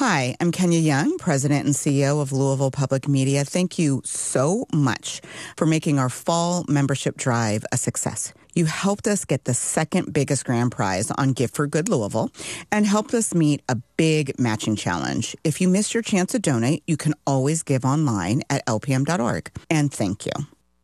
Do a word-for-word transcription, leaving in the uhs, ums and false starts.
Hi, I'm Kenya Young, President and C E O of Louisville Public Media. Thank you so much for making our fall membership drive a success. You helped us get the second biggest grand prize on Gift for Good Louisville and helped us meet a big matching challenge. If you missed your chance to donate, you can always give online at L P M dot org. And thank you.